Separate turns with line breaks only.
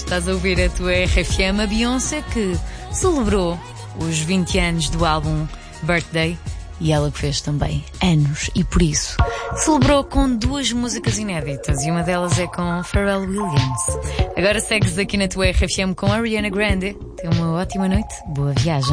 estás a ouvir a tua RFM, a Beyoncé, que celebrou os 20 anos do álbum Birthday, e ela que fez também anos, e por isso celebrou com 2 músicas inéditas, e uma delas é com Pharrell Williams. Agora segues aqui na tua RFM com a Ariana Grande. Tenha uma ótima noite, boa viagem.